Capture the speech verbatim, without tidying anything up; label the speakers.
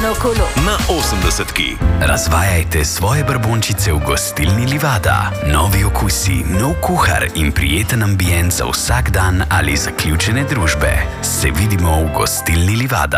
Speaker 1: Urbano kolo
Speaker 2: na osemdesetki.
Speaker 3: Razvajajte svoje brbončice v gostilni Livada. Novi okusi, nov kuhar in prijeten ambient za vsak dan ali zaključene družbe. Se vidimo v gostilni Livada.